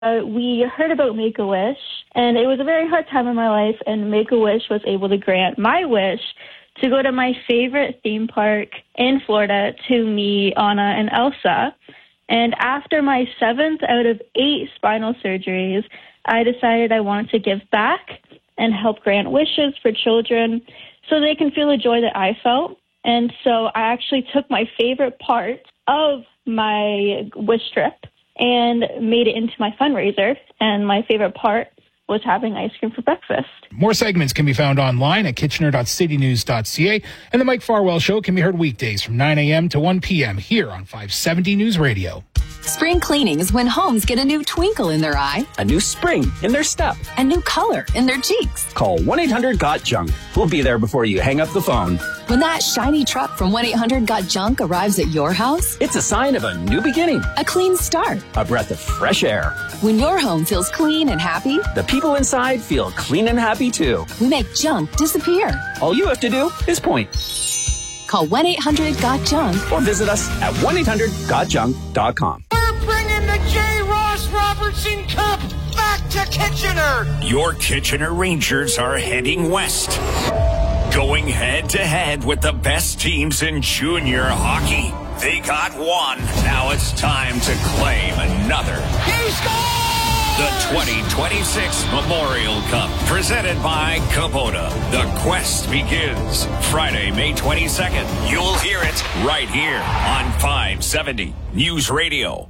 We heard about Make-A-Wish, and it was a very hard time in my life, and Make-A-Wish was able to grant my wish to go to my favorite theme park in Florida to meet Anna and Elsa. And after my 7th out of 8 spinal surgeries, I decided I wanted to give back and help grant wishes for children so they can feel the joy that I felt. And so I actually took my favorite part of my wish trip and made it into my fundraiser. And my favorite part was having ice cream for breakfast. More segments can be found online at kitchener.citynews.ca, and the Mike Farwell Show can be heard weekdays from 9 a.m. to 1 p.m. here on 570 News Radio. Spring cleaning is when homes get a new twinkle in their eye, a new spring in their step, a new color in their cheeks. Call 1-800-GOT-JUNK. We'll be there before you hang up the phone. When that shiny truck from 1-800-GOT-JUNK arrives at your house, it's a sign of a new beginning, a clean start, a breath of fresh air. When your home feels clean and happy, the people inside feel clean and happy too. We make junk disappear. All you have to do is point. Call 1-800-GOT-JUNK or visit us at 1-800-GOTJUNK.com. We're bringing the J. Ross Robertson Cup back to Kitchener. Your Kitchener Rangers are heading west, going head-to-head with the best teams in junior hockey. They got one. Now it's time to claim another. He scored! The 2026 Memorial Cup, presented by Kubota. The quest begins Friday, May 22nd. You'll hear it right here on 570 News Radio.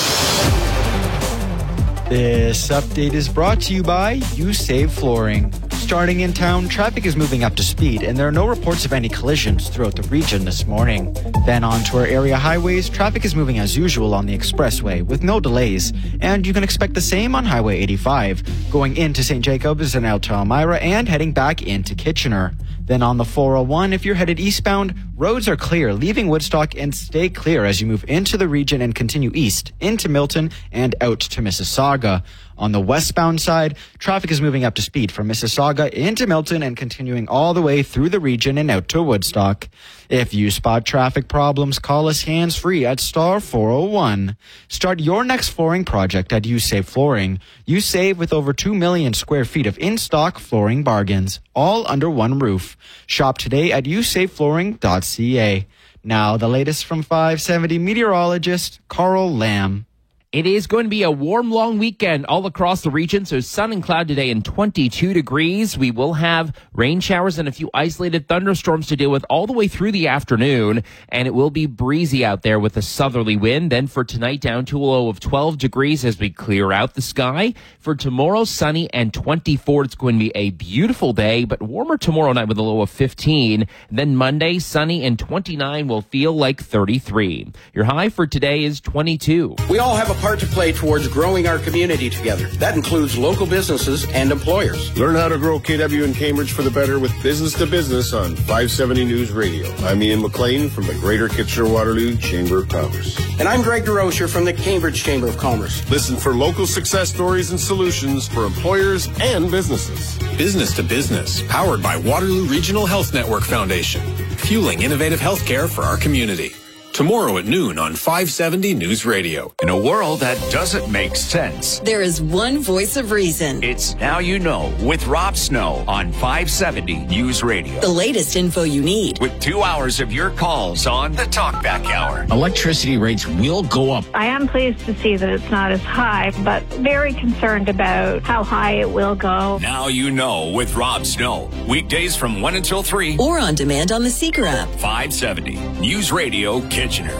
This update is brought to you by You Save Flooring. Starting in town, traffic is moving up to speed, and there are no reports of any collisions throughout the region this morning. Then on to our area highways, traffic is moving as usual on the expressway with no delays, and you can expect the same on Highway 85, going into St. Jacobs and out to Elmira and heading back into Kitchener. Then on the 401, if you're headed eastbound, roads are clear, leaving Woodstock, and stay clear as you move into the region and continue east into Milton and out to Mississauga. On the westbound side, traffic is moving up to speed from Mississauga into Milton and continuing all the way through the region and out to Woodstock. If you spot traffic problems, call us hands-free at star 401. Start your next flooring project at You Save Flooring. You save with over 2 million square feet of in-stock flooring bargains, all under one roof. Shop today at yousaveflooring.ca. Now, the latest from 570 meteorologist Carl Lamb. It is going to be a warm, long weekend all across the region. So sun and cloud today and 22 degrees. We will have rain showers and a few isolated thunderstorms to deal with all the way through the afternoon. And it will be breezy out there with a southerly wind. Then for tonight, down to a low of 12 degrees as we clear out the sky. For tomorrow, sunny and 24. It's going to be a beautiful day, but warmer tomorrow night with a low of 15. Then Monday, sunny and 29 will feel like 33. Your high for today is 22. We all have a part to play towards growing our community together. That includes local businesses and employers. Learn how to grow KW in Cambridge for the better with Business to Business on 570 News Radio. I'm Ian McLean from the Greater Kitchener-Waterloo Chamber of Commerce. And I'm Greg DeRocher from the Cambridge Chamber of Commerce. Listen for local success stories and solutions for employers and businesses. Business to Business, powered by Waterloo Regional Health Network Foundation, fueling innovative healthcare for our community. Tomorrow at noon on 570 News Radio. In a world that doesn't make sense, there is one voice of reason. It's Now You Know with Rob Snow on 570 News Radio. The latest info you need. With 2 hours of your calls on the Talkback Hour. Electricity rates will go up. I am pleased to see that it's not as high, but very concerned about how high it will go. Now You Know with Rob Snow. Weekdays from 1 until 3. Or on demand on the Seeker app. 570 News Radio Kitchener.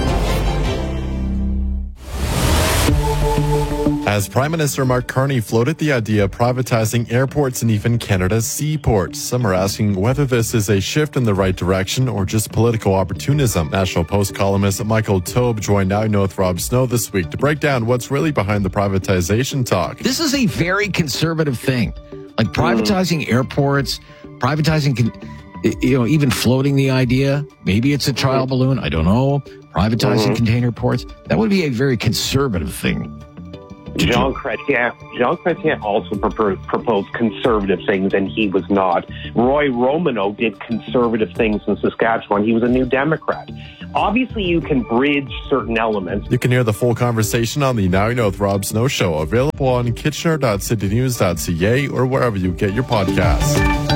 As Prime Minister Mark Carney floated the idea of privatizing airports and even Canada's seaports, some are asking whether this is a shift in the right direction or just political opportunism. National Post columnist Michael Taube joined Now You Know with Rob Snow this week to break down what's really behind the privatization talk. This is a very conservative thing, like privatizing airports, privatizing, even floating the idea. Maybe it's a trial balloon. I don't know. Privatizing container ports. That would be a very conservative thing. Jean Chrétien also proposed conservative things, and he was not. Roy Romano did conservative things in Saskatchewan. He was a New Democrat. Obviously, you can bridge certain elements. You can hear the full conversation on the Now You Know with Rob Snow show, available on kitchener.citynews.ca or wherever you get your podcasts.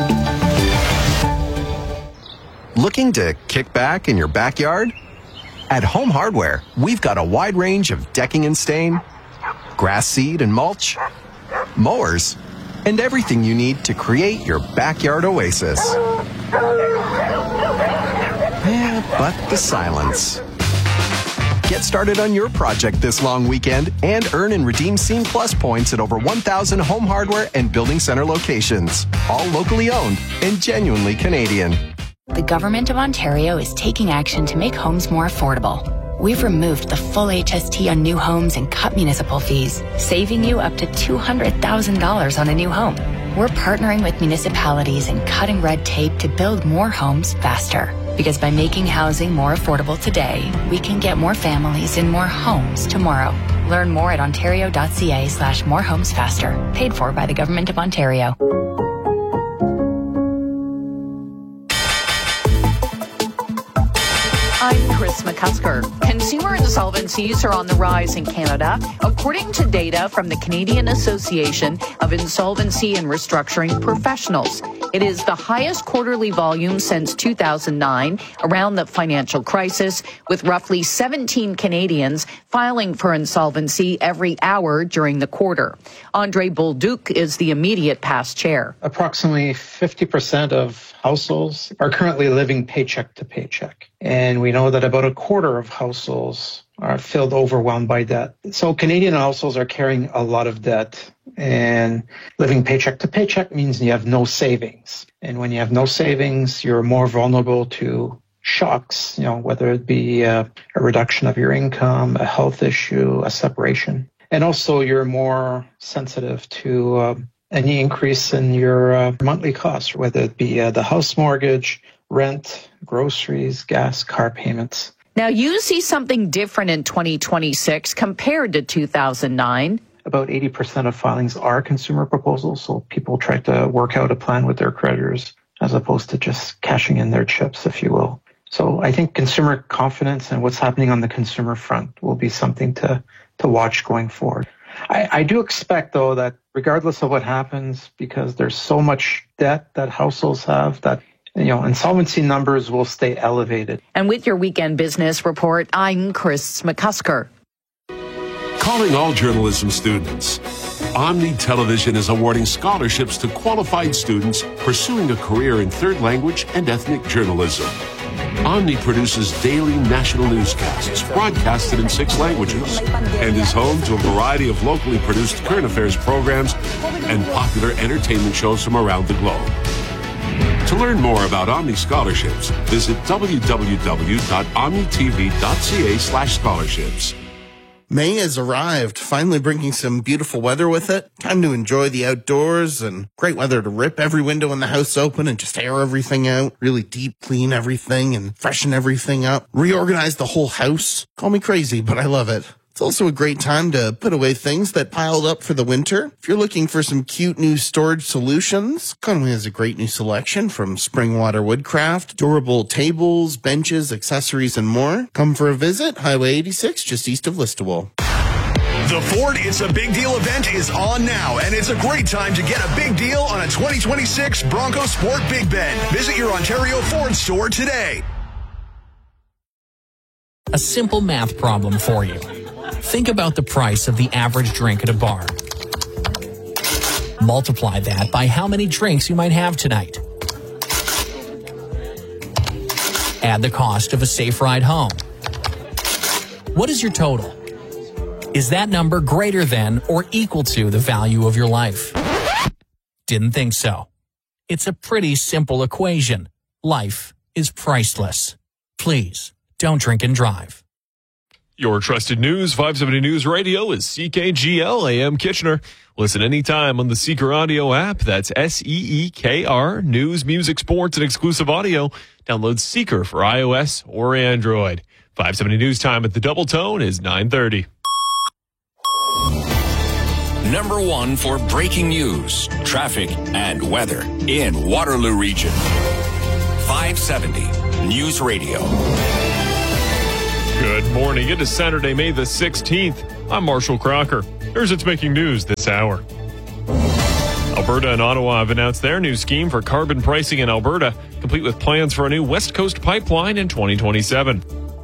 Looking to kick back in your backyard? At Home Hardware, we've got a wide range of decking and stain, grass seed and mulch, mowers, and everything you need to create your backyard oasis. But the silence. Get started on your project this long weekend and earn and redeem Scene Plus points at over 1,000 Home Hardware and Building Center locations, all locally owned and genuinely Canadian. The Government of Ontario is taking action to make homes more affordable. We've removed the full HST on new homes and cut municipal fees, saving you up to $200,000 on a new home. We're partnering with municipalities and cutting red tape to build more homes faster. Because by making housing more affordable today, we can get more families in more homes tomorrow. Learn more at ontario.ca/morehomesfaster. Paid for by the Government of Ontario. I'm Chris McCusker. Consumer insolvencies are on the rise in Canada, according to data from the Canadian Association of Insolvency and Restructuring Professionals. It is the highest quarterly volume since 2009, around the financial crisis, with roughly 17 Canadians filing for insolvency every hour during the quarter. Andre Bolduc is the immediate past chair. Approximately 50% of households are currently living paycheck to paycheck. And we know that about a quarter of households are filled overwhelmed by debt. So Canadian households are carrying a lot of debt, and living paycheck to paycheck means you have no savings. And when you have no savings, you're more vulnerable to shocks, whether it be a reduction of your income, a health issue, a separation. And also you're more sensitive to any increase in your monthly costs, whether it be the house mortgage, rent, groceries, gas, car payments. Now, you see something different in 2026 compared to 2009. About 80% of filings are consumer proposals, so people try to work out a plan with their creditors as opposed to just cashing in their chips, if you will. So I think consumer confidence and what's happening on the consumer front will be something to watch going forward. I do expect, though, that regardless of what happens, because there's so much debt that households have, that insolvency numbers will stay elevated. And with your Weekend Business Report, I'm Chris McCusker. Calling all journalism students. Omni Television is awarding scholarships to qualified students pursuing a career in third language and ethnic journalism. Omni produces daily national newscasts broadcasted in 6 languages and is home to a variety of locally produced current affairs programs and popular entertainment shows from around the globe. To learn more about Omni scholarships, visit www.omnitv.ca/scholarships. May has arrived, finally bringing some beautiful weather with it. Time to enjoy the outdoors and great weather to rip every window in the house open and just air everything out. Really deep clean everything and freshen everything up. Reorganize the whole house. Call me crazy, but I love it. It's also a great time to put away things that piled up for the winter. If you're looking for some cute new storage solutions, Conway has a great new selection from Springwater Woodcraft, durable tables, benches, accessories, and more. Come for a visit, Highway 86, just east of Listowel. The Ford It's a Big Deal event is on now, and it's a great time to get a big deal on a 2026 Bronco Sport Big Bend. Visit your Ontario Ford store today. A simple math problem for you. Think about the price of the average drink at a bar. Multiply that by how many drinks you might have tonight. Add the cost of a safe ride home. What is your total? Is that number greater than or equal to the value of your life? Didn't think so. It's a pretty simple equation. Life is priceless. Please, don't drink and drive. Your trusted news, 570 News Radio, is CKGL AM Kitchener. Listen anytime on the Seeker Audio app. That's SEEKR. News, music, sports, and exclusive audio. Download Seeker for iOS or Android. 570 News time at the Double Tone is 9:30. #1 for breaking news, traffic, and weather in Waterloo Region. 570 News Radio. Good morning. It is Saturday, May the 16th. I'm Marshall Crocker. Here's what's making news this hour. Alberta and Ottawa have announced their new scheme for carbon pricing in Alberta, complete with plans for a new West Coast pipeline in 2027.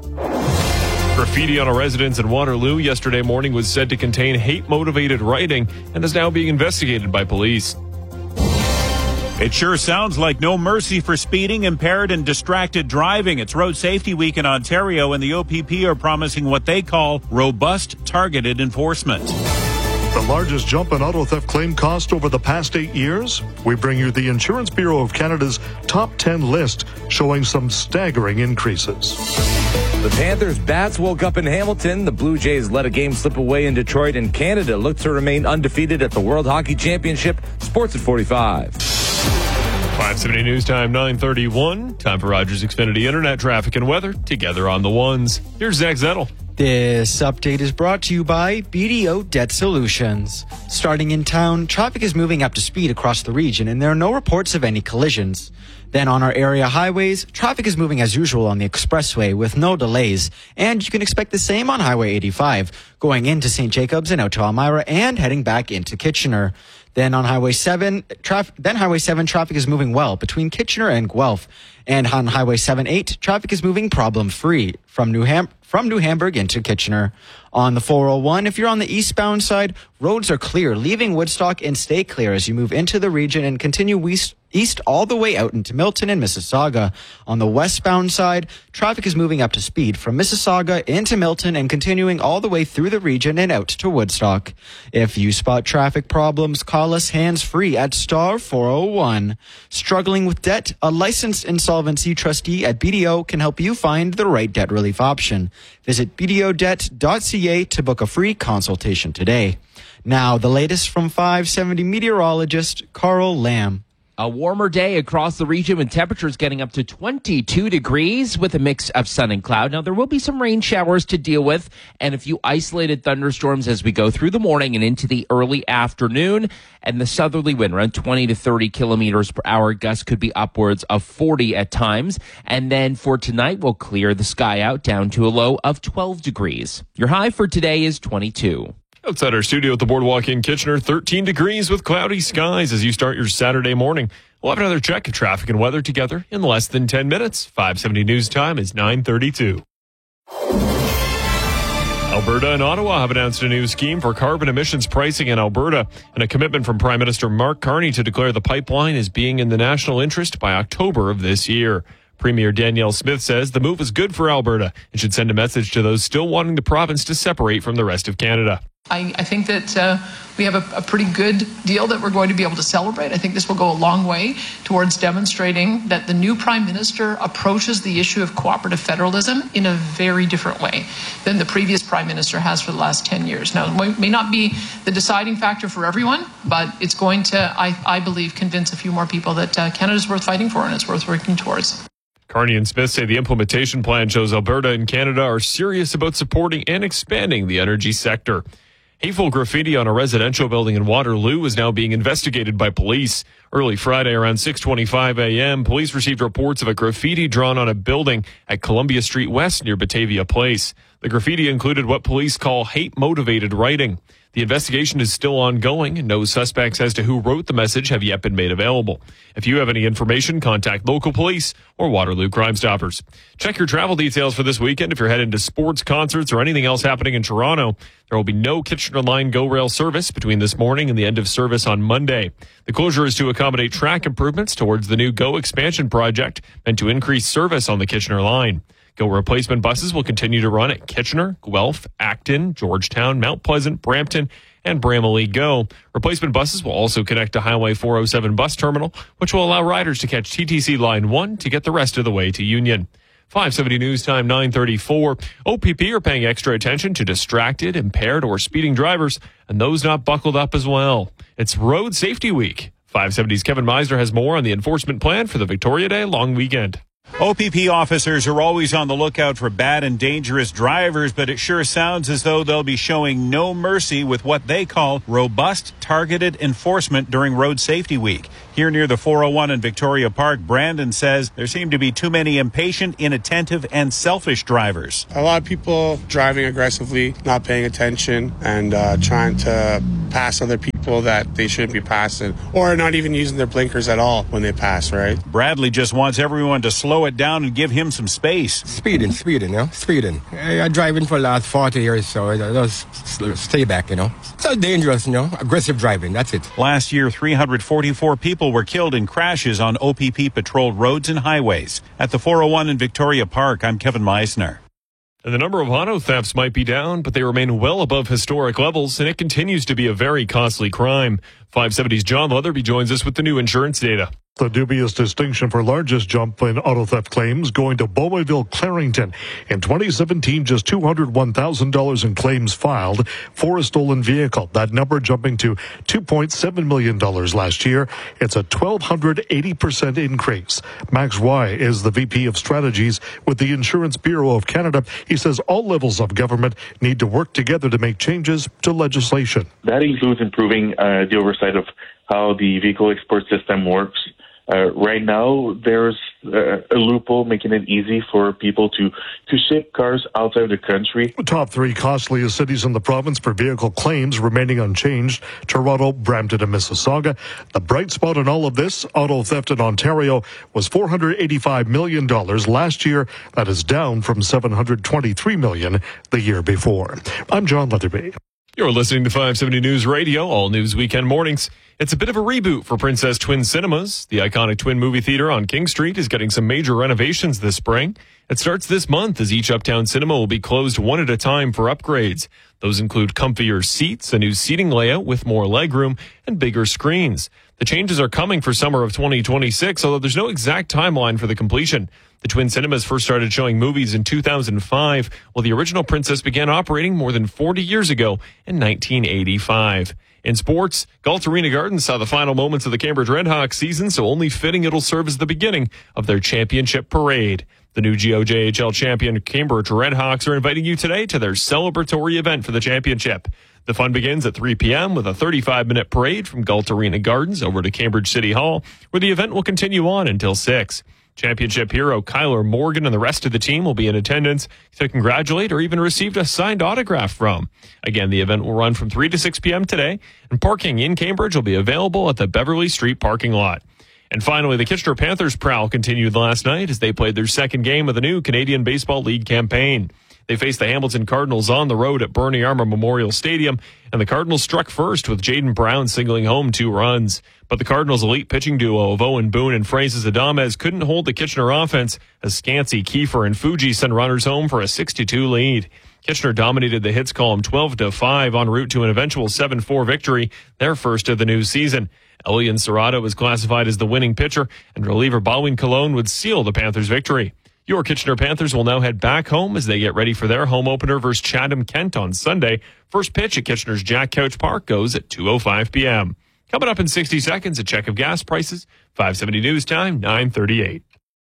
Graffiti on a residence in Waterloo yesterday morning was said to contain hate-motivated writing and is now being investigated by police. It sure sounds like no mercy for speeding, impaired, and distracted driving. It's Road Safety Week in Ontario, and the OPP are promising what they call robust, targeted enforcement. The largest jump in auto theft claim cost over the past 8 years? We bring you the Insurance Bureau of Canada's top 10 list, showing some staggering increases. The Panthers' bats woke up in Hamilton. The Blue Jays let a game slip away in Detroit, and Canada looked to remain undefeated at the World Hockey Championship. Sports at 45. 570 News Time, 9:31. Time for Rogers Xfinity Internet traffic and weather together on the ones. Here's Zach Zettel. This update is brought to you by BDO Debt Solutions. Starting in town, traffic is moving up to speed across the region, and there are no reports of any collisions. Then on our area highways, traffic is moving as usual on the expressway with no delays, and you can expect the same on Highway 85, going into St. Jacobs and out to Elmira and heading back into Kitchener. Then on Highway 7, traffic is moving well between Kitchener and Guelph. And on Highway 78, traffic is moving problem-free from New Hamburg into Kitchener. On the 401, if you're on the eastbound side, roads are clear, leaving Woodstock, and stay clear as you move into the region and continue east all the way out into Milton and Mississauga. On the westbound side, traffic is moving up to speed from Mississauga into Milton and continuing all the way through the region and out to Woodstock. If you spot traffic problems, call us hands-free at star 401. Struggling with debt? A licensed insolvency trustee at BDO can help you find the right debt relief option. Visit bdodebt.ca to book a free consultation today. Now, the latest from 570 meteorologist Carl Lamb. A warmer day across the region with temperatures getting up to 22 degrees with a mix of sun and cloud. Now, there will be some rain showers to deal with and a few isolated thunderstorms as we go through the morning and into the early afternoon. And the southerly wind around 20 to 30 kilometers per hour. Gusts could be upwards of 40 at times. And then for tonight, we'll clear the sky out down to a low of 12 degrees. Your high for today is 22. Outside our studio at the Boardwalk in Kitchener, 13 degrees with cloudy skies as you start your Saturday morning. We'll have another check of traffic and weather together in less than 10 minutes. 570 News Time is 9:32. Alberta and Ottawa have announced a new scheme for carbon emissions pricing in Alberta and a commitment from Prime Minister Mark Carney to declare the pipeline as being in the national interest by October of this year. Premier Danielle Smith says the move is good for Alberta and should send a message to those still wanting the province to separate from the rest of Canada. I think that we have a pretty good deal that we're going to be able to celebrate. I think this will go a long way towards demonstrating that the new Prime Minister approaches the issue of cooperative federalism in a very different way than the previous Prime Minister has for the last 10 years. Now, it may not be the deciding factor for everyone, but it's going to, I believe, convince a few more people that Canada's worth fighting for and it's worth working towards. Carney and Smith say the implementation plan shows Alberta and Canada are serious about supporting and expanding the energy sector. Hateful graffiti on a residential building in Waterloo is now being investigated by police. Early Friday around 6:25 a.m., police received reports of a graffiti drawn on a building at Columbia Street West near Batavia Place. The graffiti included what police call hate-motivated writing. The investigation is still ongoing, and no suspects as to who wrote the message have yet been made available. If you have any information, contact local police or Waterloo Crime Stoppers. Check your travel details for this weekend if you're heading to sports, concerts, or anything else happening in Toronto. There will be no Kitchener Line GO Rail service between this morning and the end of service on Monday. The closure is to accommodate track improvements towards the new GO expansion project meant to increase service on the Kitchener Line. GO replacement buses will continue to run at Kitchener, Guelph, Acton, Georgetown, Mount Pleasant, Brampton, and Bramalea GO. Replacement buses will also connect to Highway 407 bus terminal, which will allow riders to catch TTC Line 1 to get the rest of the way to Union. 570 News Time, 9:34. OPP are paying extra attention to distracted, impaired, or speeding drivers, and those not buckled up as well. It's Road Safety Week. 570's Kevin Meisner has more on the enforcement plan for the Victoria Day long weekend. OPP officers are always on the lookout for bad and dangerous drivers, but it sure sounds as though they'll be showing no mercy with what they call robust, targeted enforcement during Road Safety Week. Here near the 401 in Victoria Park, Brandon says there seem to be too many impatient, inattentive, and selfish drivers. A lot of people driving aggressively, not paying attention, and trying to pass other people that they shouldn't be passing, or not even using their blinkers at all when they pass, right? Bradley just wants everyone to slow it down and give him some space. Speeding, speeding. I'm driving for the last 40 years, so I just stay back, It's not dangerous, aggressive driving, that's it. Last year, 344 people were killed in crashes on OPP-patrolled roads and highways. At the 401 in Victoria Park, I'm Kevin Meisner. And the number of auto thefts might be down, but they remain well above historic levels, and it continues to be a very costly crime. 570's John Leatherby joins us with the new insurance data. The dubious distinction for largest jump in auto theft claims going to Beaumont Clarington. In 2017, just $201,000 in claims filed for a stolen vehicle. That number jumping to $2.7 million last year. It's a 1,280% increase. Max Y is the VP of Strategies with the Insurance Bureau of Canada. He says all levels of government need to work together to make changes to legislation. That includes improving the oversight of how the vehicle export system works. Right now, there's a loophole making it easy for people to ship cars outside the country. Top three costliest cities in the province for vehicle claims remaining unchanged: Toronto, Brampton, and Mississauga. The bright spot in all of this, auto theft in Ontario, was $485 million last year. That is down from $723 million the year before. I'm John Leatherby. You're listening to 570 News Radio, all news weekend mornings. It's a bit of a reboot for Princess Twin Cinemas. The iconic Twin movie theater on King Street is getting some major renovations this spring. It starts this month as each uptown cinema will be closed one at a time for upgrades. Those include comfier seats, a new seating layout with more legroom, and bigger screens. The changes are coming for summer of 2026, although there's no exact timeline for the completion. The Twin Cinemas first started showing movies in 2005, while the original Princess began operating more than 40 years ago in 1985. In sports, Galt Arena Gardens saw the final moments of the Cambridge Redhawks season, so only fitting it'll serve as the beginning of their championship parade. The new GOJHL champion Cambridge Redhawks are inviting you today to their celebratory event for the championship. The fun begins at 3 p.m. with a 35-minute parade from Galt Arena Gardens over to Cambridge City Hall, where the event will continue on until 6. Championship hero Kyler Morgan and the rest of the team will be in attendance to congratulate or even receive a signed autograph from. Again, the event will run from 3 to 6 p.m. today, and parking in Cambridge will be available at the Beverly Street parking lot. And finally, the Kitchener Panthers prowl continued last night as they played their second game of the new Canadian Baseball League campaign. They faced the Hamilton Cardinals on the road at Bernie Armour Memorial Stadium, and the Cardinals struck first with Jaden Brown singling home 2 runs. But the Cardinals' elite pitching duo of Owen Boone and Francis Adames couldn't hold the Kitchener offense as Scansey, Kiefer, and Fuji sent runners home for a 6-2 lead. Kitchener dominated the hits column 12-5 en route to an eventual 7-4 victory, their first of the new season. Elian Serrato was classified as the winning pitcher, and reliever Baldwin Cologne would seal the Panthers' victory. Your Kitchener Panthers will now head back home as they get ready for their home opener versus Chatham-Kent on Sunday. First pitch at Kitchener's Jack Couch Park goes at 2:05 p.m. Coming up in 60 seconds, a check of gas prices. 570 News Time, 9:38.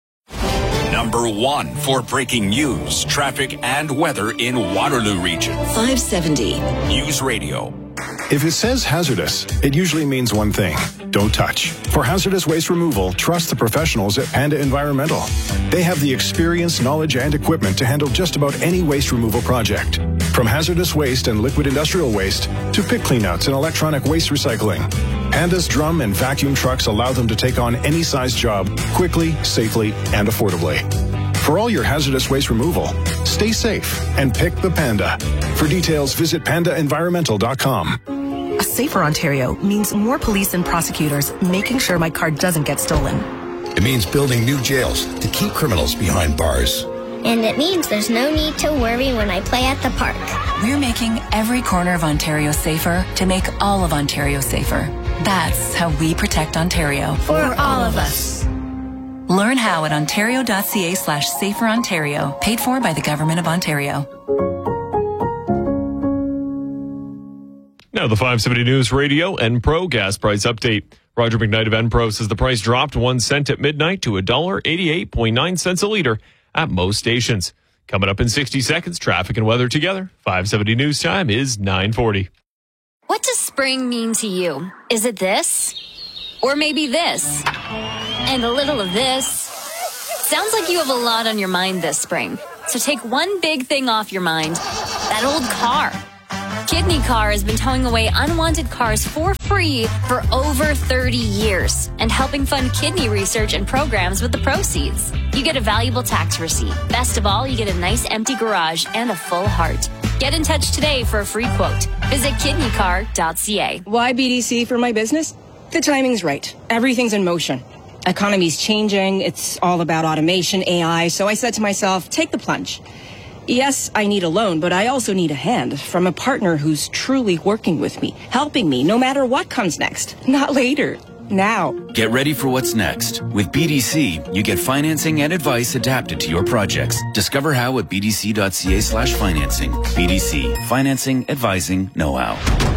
Number 1 for breaking news, traffic, and weather in Waterloo Region. 570 News Radio. If it says hazardous, it usually means one thing: don't touch. For hazardous waste removal, trust the professionals at Panda Environmental. They have the experience, knowledge, and equipment to handle just about any waste removal project. From hazardous waste and liquid industrial waste to pit cleanouts and electronic waste recycling, Panda's drum and vacuum trucks allow them to take on any size job quickly, safely, and affordably. For all your hazardous waste removal, stay safe and pick the Panda. For details, visit pandaenvironmental.com. A safer Ontario means more police and prosecutors making sure my car doesn't get stolen. It means building new jails to keep criminals behind bars. And it means there's no need to worry when I play at the park. We're making every corner of Ontario safer to make all of Ontario safer. That's how we protect Ontario. For all of us. Learn how at ontario.ca/saferontario, paid for by the Government of Ontario. Now the 570 News Radio and Pro gas price update. Roger McKnight of Enpro says the price dropped 1 cent at midnight to $1.88.9 a liter at most stations. Coming up in 60 seconds, traffic and weather together. 570 News Time is 9:40. What does spring mean to you? Is it this? Or maybe this? And a little of this? Sounds like you have a lot on your mind this spring. So take one big thing off your mind. That old car. Kidney Car has been towing away unwanted cars for free for over 30 years and helping fund kidney research and programs with the proceeds. You get a valuable tax receipt. Best of all, you get a nice empty garage and a full heart. Get in touch today for a free quote. Visit kidneycar.ca. Why BDC for my business? The timing's right. Everything's in motion. Economy's changing. It's all about automation, AI. So I said to myself, take the plunge. Yes, I need a loan, but I also need a hand from a partner who's truly working with me, helping me no matter what comes next. Not later. Now. Get ready for what's next. With BDC, you get financing and advice adapted to your projects. Discover how at bdc.ca/financing. BDC. Financing, advising, know-how.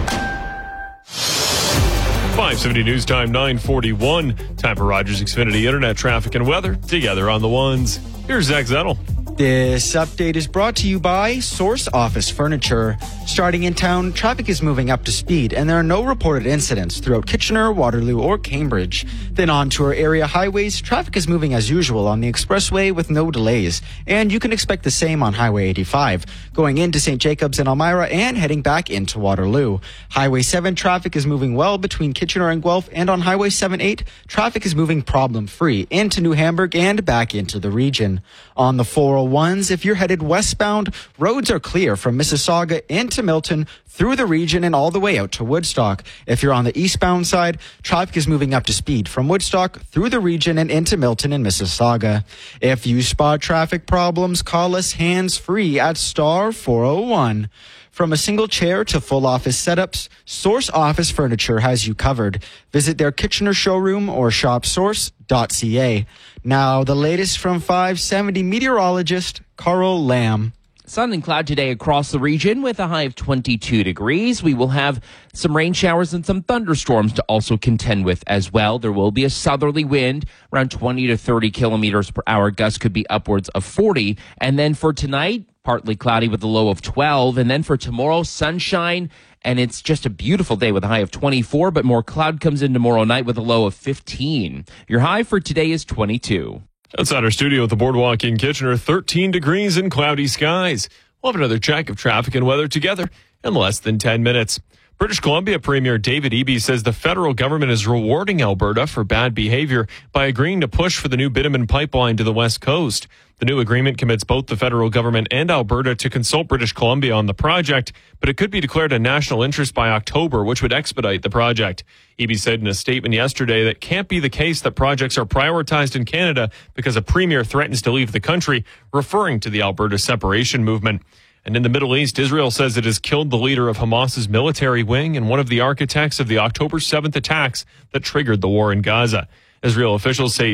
570 News Time, 9:41. Time for Rogers Xfinity Internet traffic and weather together on the ones. Here's Zach Zettel. This update is brought to you by Source Office Furniture. Starting in town, traffic is moving up to speed, and there are no reported incidents throughout Kitchener, Waterloo, or Cambridge. Then on to our area highways, traffic is moving as usual on the expressway with no delays, and you can expect the same on Highway 85, going into St. Jacobs and Elmira and heading back into Waterloo. Highway 7 traffic is moving well between Kitchener and Guelph, and on Highway 78, traffic is moving problem-free into New Hamburg and back into the region. On the 401s, if you're headed westbound, roads are clear from Mississauga into Milton, through the region and all the way out to Woodstock. If you're on the eastbound side, traffic is moving up to speed from Woodstock through the region and into Milton and Mississauga. If you spot traffic problems, call us hands-free at star 401. From a single chair to full office setups, Source Office Furniture has you covered. Visit their Kitchener showroom or shopsource.ca. Now, the latest from 570 meteorologist Carl Lamb. Sun and cloud today across the region with a high of 22 degrees. We will have some rain showers and some thunderstorms to also contend with as well. There will be a southerly wind around 20 to 30 kilometers per hour. Gusts could be upwards of 40. And then for tonight, partly cloudy with a low of 12. And then for tomorrow, sunshine. And it's just a beautiful day with a high of 24, but more cloud comes in tomorrow night with a low of 15. Your high for today is 22. Outside our studio at the Boardwalk in Kitchener, 13 degrees and cloudy skies. We'll have another check of traffic and weather together in less than 10 minutes. British Columbia Premier David Eby says the federal government is rewarding Alberta for bad behavior by agreeing to push for the new bitumen pipeline to the west coast. The new agreement commits both the federal government and Alberta to consult British Columbia on the project, but it could be declared a national interest by October, which would expedite the project. Eby said in a statement yesterday that can't be the case that projects are prioritized in Canada because a premier threatens to leave the country, referring to the Alberta separation movement. And in the Middle East, Israel says it has killed the leader of Hamas's military wing and one of the architects of the October 7th attacks that triggered the war in Gaza. Israel officials say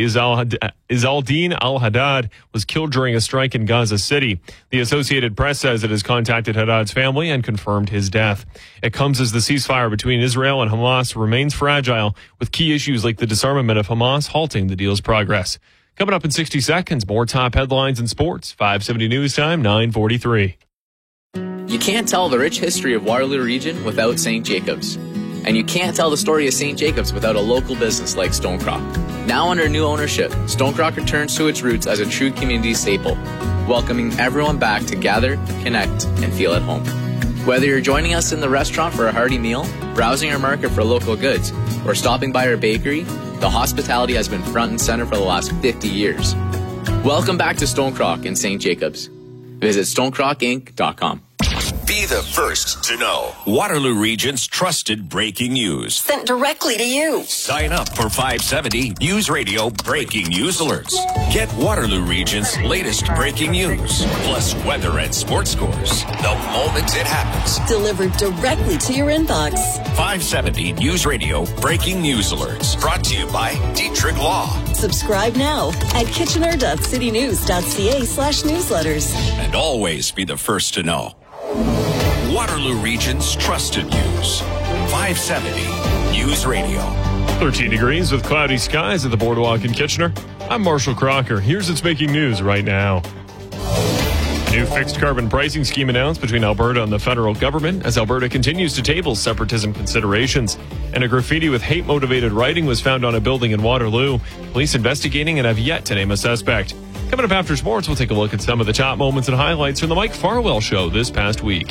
Izzeldin al-Haddad was killed during a strike in Gaza City. The Associated Press says it has contacted Haddad's family and confirmed his death. It comes as the ceasefire between Israel and Hamas remains fragile, with key issues like the disarmament of Hamas halting the deal's progress. Coming up in 60 seconds, more top headlines in sports. 570 News Time, 9:43. You can't tell the rich history of Waterloo Region without St. Jacobs. And you can't tell the story of St. Jacobs without a local business like Stonecrock. Now under new ownership, Stonecrock returns to its roots as a true community staple, welcoming everyone back to gather, connect, and feel at home. Whether you're joining us in the restaurant for a hearty meal, browsing our market for local goods, or stopping by our bakery, the hospitality has been front and center for the last 50 years. Welcome back to Stonecrock in St. Jacobs. Visit stonecrockinc.com. Be the first to know Waterloo Region's trusted breaking news. Sent directly to you. Sign up for 570 News Radio Breaking News Alerts. Get Waterloo Region's latest breaking news, plus weather and sports scores the moment it happens. Delivered directly to your inbox. 570 News Radio Breaking News Alerts. Brought to you by Dietrich Law. Subscribe now at kitchener.citynews.ca/newsletters. And always be the first to know. Waterloo Region's trusted news. 570 News Radio. 13 degrees with cloudy skies at the Boardwalk in Kitchener. I'm Marshall Crocker. Here's what's making news right now. A new fixed carbon pricing scheme announced between Alberta and the federal government as Alberta continues to table separatism considerations. And a graffiti with hate-motivated writing was found on a building in Waterloo. Police investigating and have yet to name a suspect. Coming up after sports, we'll take a look at some of the top moments and highlights from the Mike Farwell Show this past week.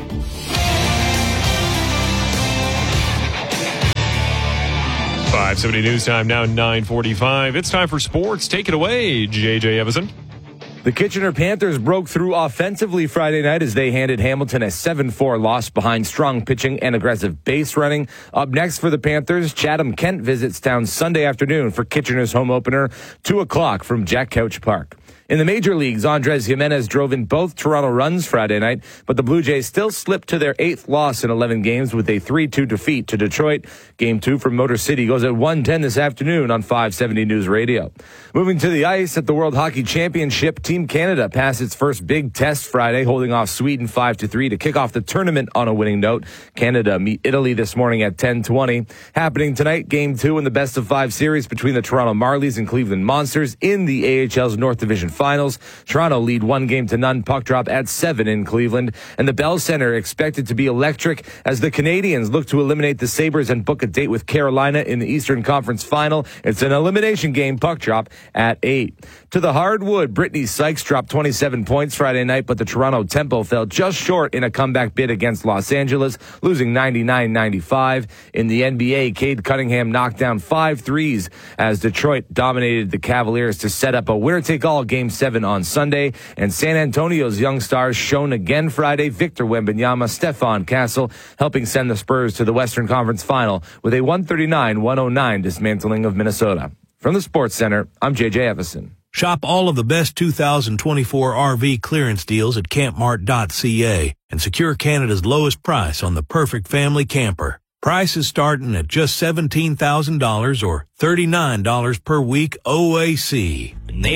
.570 News Time, now 9:45. It's time for sports. Take it away, J.J. Evison. The Kitchener Panthers broke through offensively Friday night as they handed Hamilton a 7-4 loss behind strong pitching and aggressive base running. Up next for the Panthers, Chatham-Kent visits town Sunday afternoon for Kitchener's home opener, 2 o'clock from Jack Couch Park. In the major leagues, Andres Jimenez drove in both Toronto runs Friday night, but the Blue Jays still slipped to their 8th loss in 11 games with a 3-2 defeat to Detroit. Game 2 from Motor City goes at 1:10 this afternoon on 570 News Radio. Moving to the ice at the World Hockey Championship, Team Canada passed its first big test Friday, holding off Sweden 5-3 to kick off the tournament on a winning note. Canada meet Italy this morning at 10:20. Happening tonight, Game 2 in the best-of-5 series between the Toronto Marlies and Cleveland Monsters in the AHL's North Division Finals. Toronto lead 1-0 puck drop at 7 in Cleveland. And the Bell Center expected to be electric as the Canadians look to eliminate the Sabres and book a date with Carolina in the Eastern Conference Final. It's an elimination game, puck drop at 8. To the hardwood, Brittany Sykes dropped 27 points Friday night, but the Toronto Tempo fell just short in a comeback bid against Los Angeles, losing 99-95. In the NBA, Cade Cunningham knocked down 5 threes as Detroit dominated the Cavaliers to set up a winner-take-all Game 7 on Sunday. And San Antonio's young stars shone again Friday. Victor Wembanyama, Stephon Castle, helping send the Spurs to the Western Conference Final with a 139-109 dismantling of Minnesota. From the Sports Center, I'm J.J. Evison. Shop all of the best 2024 RV clearance deals at campmart.ca and secure Canada's lowest price on the perfect family camper. Prices starting at just $17,000 or $39 per week OAC.